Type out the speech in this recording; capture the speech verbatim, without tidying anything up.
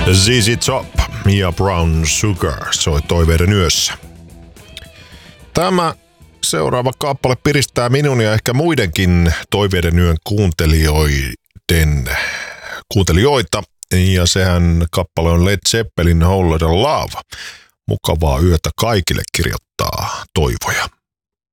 Z Z Top ja Brown Sugar soi Toiveiden yössä. Tämä seuraava kappale piristää minun ja ehkä muidenkin Toiveiden yön kuuntelijoiden kuuntelijoita. Ja sehän kappale on Led Zeppelin Whole Lotta Love. Mukavaa yötä kaikille, kirjoittaa Toivoja.